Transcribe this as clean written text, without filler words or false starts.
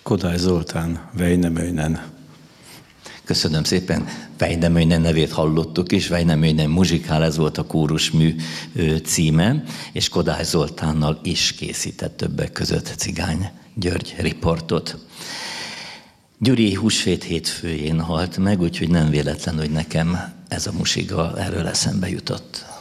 Kodály Zoltán, Väinämöinen. Köszönöm szépen. Väinämöinen nevét hallottuk is, Väinämöinen muzsikál, ez volt a kórusmű címe, és Kodály Zoltánnal is készített többek között Cigány György riportot. Gyuri húsvét hétfőjén halt meg, úgyhogy nem véletlen, hogy nekem ez a musiga erről eszembe jutott.